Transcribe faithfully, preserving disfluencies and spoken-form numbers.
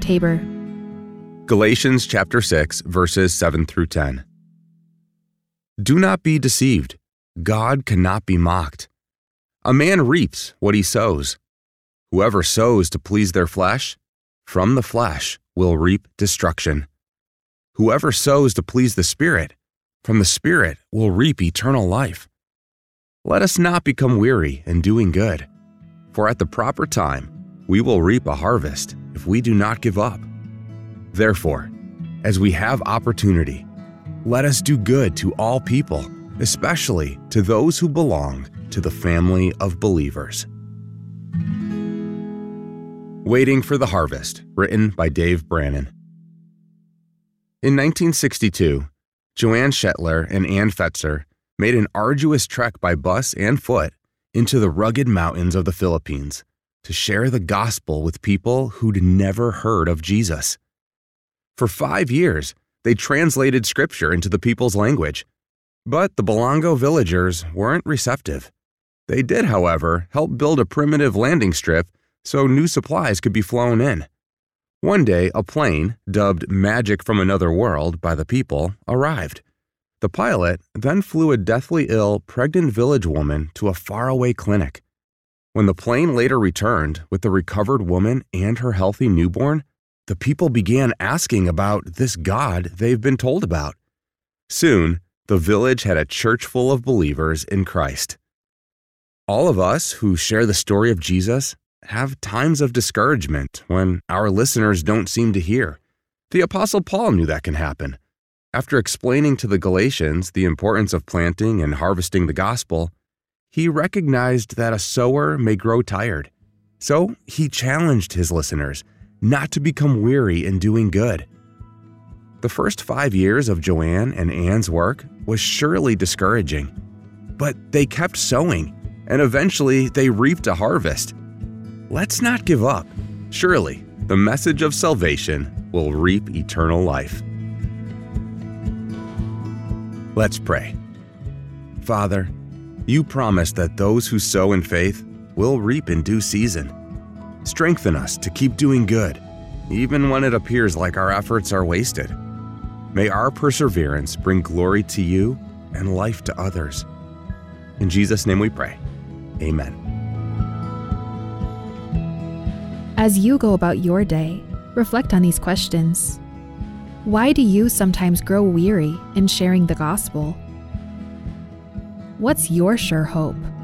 Tabor. Galatians chapter six, verses seven through ten. Do not be deceived. God cannot be mocked. A man reaps what he sows. Whoever sows to please their flesh, from the flesh will reap destruction. Whoever sows to please the Spirit, from the Spirit will reap eternal life. Let us not become weary in doing good, for at the proper time we will reap a harvest if we do not give up. Therefore, as we have opportunity, let us do good to all people, especially to those who belong to the family of believers. Waiting for the Harvest, written by Dave Brannon. In nineteen sixty-two, Joanne Shetler and Ann Fetzer made an arduous trek by bus and foot into the rugged mountains of the Philippines to share the gospel with people who'd never heard of Jesus. For five years, they translated scripture into the people's language, but the Balango villagers weren't receptive. They did, however, help build a primitive landing strip so new supplies could be flown in. One day, a plane, dubbed Magic from Another World by the people, arrived. The pilot then flew a deathly ill, pregnant village woman to a faraway clinic. When the plane later returned with the recovered woman and her healthy newborn, the people began asking about this God they've been told about. Soon, the village had a church full of believers in Christ. All of us who share the story of Jesus have times of discouragement when our listeners don't seem to hear. The Apostle Paul knew that can happen. After explaining to the Galatians the importance of planting and harvesting the gospel, he recognized that a sower may grow tired. So he challenged his listeners not to become weary in doing good. The first five years of Joanne and Ann's work was surely discouraging, but they kept sowing, and eventually they reaped a harvest. Let's not give up. Surely, the message of salvation will reap eternal life. Let's pray. Father, you promised that those who sow in faith will reap in due season. Strengthen us to keep doing good, even when it appears like our efforts are wasted. May our perseverance bring glory to you and life to others. In Jesus' name we pray. Amen. As you go about your day, reflect on these questions. Why do you sometimes grow weary in sharing the gospel? What's your sure hope?